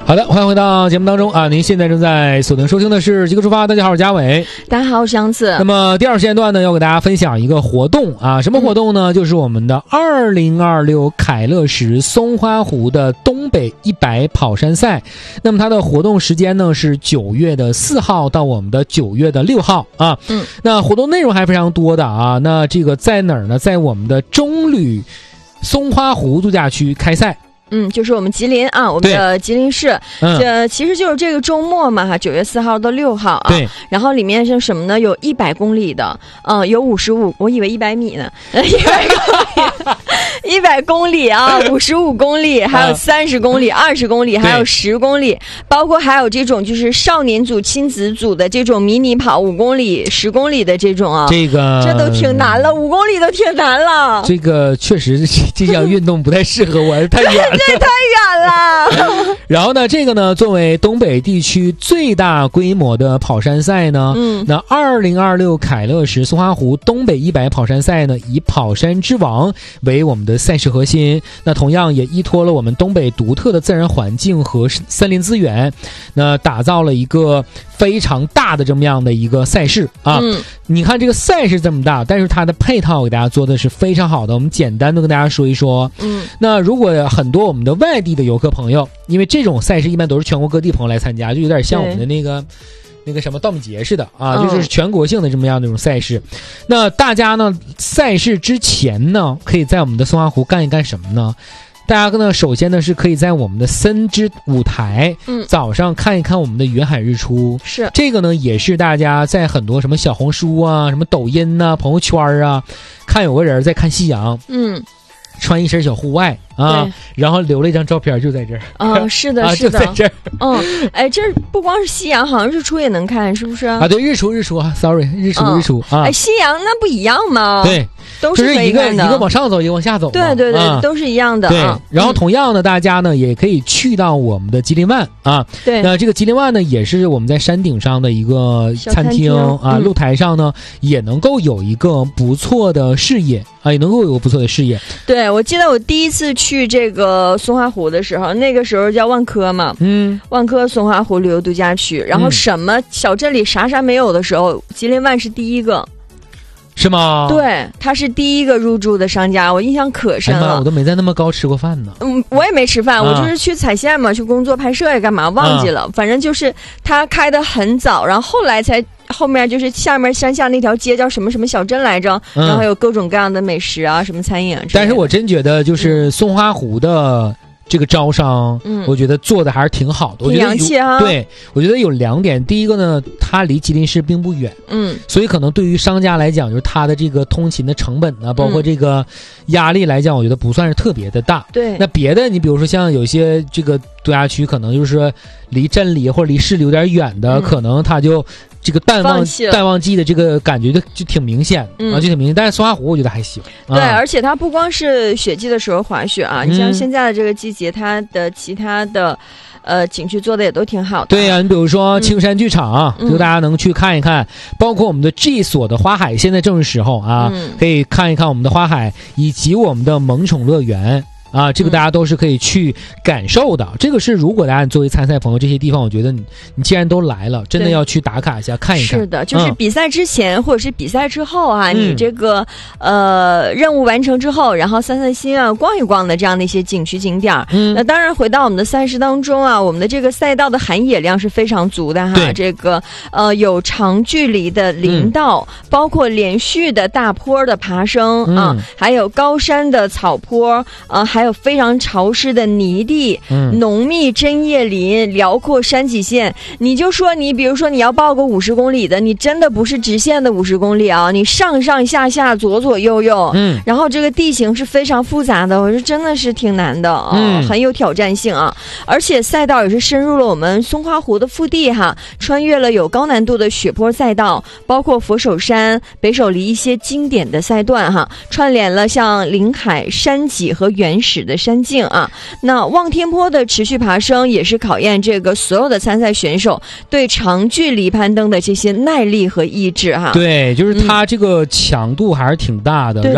好的，欢迎回到节目当中啊！您现在正在锁定收听的是《极客出发》，大家好，我是嘉伟， 大家好，我是杨子。 那么第二时间段呢，要给大家分享一个活动啊，什么活动呢？就是我们的2026凯乐石松花湖的东北100跑山赛。那么它的活动时间呢是9月4号到我们的9月6号啊。那活动内容还非常多的啊。那这个在哪儿呢？在我们的中旅松花湖度假区开赛。 就是我们吉林啊，我们的吉林市，其实就是这个周末嘛哈，9月4号到6号啊。对。然后里面是什么呢？有100公里的，有55，我以为100米呢，100公里啊，55公里，还有30公里、20公里，还有10公里，包括还有这种就是少年组、亲子组的这种迷你跑5公里、10公里的这种啊。这都挺难了，5公里都挺难了。 这个确实这项运动不太适合我，太远了。 这太远了。 然后呢，这个呢，作为东北地区最大规模的跑山赛呢，那2026凯乐石松花湖东北100跑山赛呢，以跑山之王为我们的赛事核心。那同样也依托了我们东北独特的自然环境和森林资源，那打造了一个非常大的这么样的一个赛事啊。你看这个赛事这么大，但是它的配套给大家做的是非常好的。我们简单的跟大家说一说。那如果很多我们的外地的游客朋友，因为这种赛事一般都是全国各地朋友来参加，就有点像我们的那个什么稻米节似的啊，就是全国性的这么样的一种赛事。那大家呢，赛事之前呢，可以在我们的松花湖干一干什么呢？大家呢，首先呢是可以在我们的森之舞台，早上看一看我们的云海日出。是这个呢，也是大家在很多什么小红书啊、什么抖音呐、朋友圈啊，看有个人在看夕阳，穿一身小户外啊，然后留了一张照片，就在这儿。是的，是的，就在这儿。 这不光是夕阳，好像日出也能看，是不是啊？ 对，日出啊 ，sorry， 日出啊。 夕阳那不一样吗？ 对。 都是一个往上走，一个往下走。 对，都是一样的。 对，然后同样呢，大家呢也可以去到我们的吉林湾啊。对，那这个吉林湾呢，也是我们在山顶上的一个餐厅啊，露台上呢也能够有一个不错的视野啊，也能够有个不错的视野。 对，我记得我第一次去这个松花湖的时候，那个时候叫万科嘛，万科松花湖旅游度假区，然后什么小镇里啥没有的时候，吉林湾是第一个。 是吗？ 对，他是第一个入驻的商家，我印象可深了。 我都没在那么高吃过饭呢。 我也没吃饭，我就是去采线嘛，去工作拍摄呀，干嘛忘记了。反正就是他开得很早，然后后面就是下面山下那条街叫什么什么小镇来着，然后有各种各样的美食啊，什么餐饮啊。 但是我真觉得就是松花湖的这个招商，我觉得做的还是挺好的， 挺洋气啊。 对，我觉得有2点。第一个呢，它离吉林市并不远，所以可能对于商家来讲，就是它的这个通勤的成本呢，包括这个压力来讲，我觉得不算是特别的大。对，那别的你比如说像有些这个度假区，可能就是离镇里或者离市里有点远的，可能它就这个淡旺季的这个感觉就挺明显啊，就挺明显。但是松花湖我觉得还行。 对，而且它不光是雪季的时候滑雪啊，你像现在的这个季节，它的其他的景区做的也都挺好的。 对呀，你比如说青山剧场，就大家能去看一看，包括我们的 G 所的花海，现在正是时候啊，可以看一看我们的花海，以及我们的萌宠乐园。啊，这个大家都是可以去感受的。这个是如果大家作为参赛朋友，这些地方我觉得你既然都来了，真的要去打卡一下看一看。 是的，就是比赛之前或者是比赛之后啊，你这个任务完成之后，然后散心啊，逛一逛的这样的一些景区景点。那当然回到我们的赛事当中啊，我们的这个赛道的含野量是非常足的哈。这个有长距离的林道，包括连续的大坡的爬升啊，还有高山的草坡还有非常潮湿的泥地，浓密针叶林，辽阔山脊线。你就说你比如说你要报个50公里的，你真的不是直线的50公里啊，你上上下下左左右右，然后这个地形是非常复杂的，我说真的是挺难的很有挑战性啊。而且赛道也是深入了我们松花湖的腹地哈，穿越了有高难度的雪坡赛道，包括佛手山、北首里一些经典的赛段哈，串联了像临海山脊和原始的山径啊。那望天坡的持续爬升也是考验这个所有的参赛选手对长距离攀登的这些耐力和意志哈。 对，就是它这个强度还是挺大的。